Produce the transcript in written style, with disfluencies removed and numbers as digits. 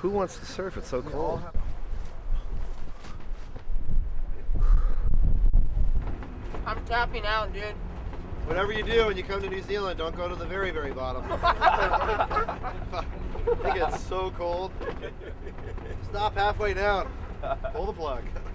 Who wants to surf? It's so cold. I'm tapping out, dude. Whatever you do when you come to New Zealand, don't go to the very, very bottom. It gets so cold. Stop halfway down. Pull the plug.